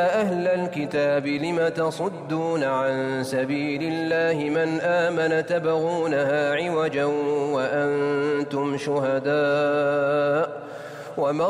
أهل الكتاب لم تصدون عن سبيل الله من آمن تبغونها عوجا وأنتم شهداء وما